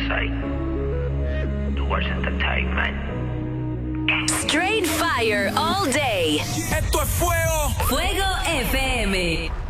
website, Towards Entertainment. Straight fire all day. Esto es fuego. Fuego FM.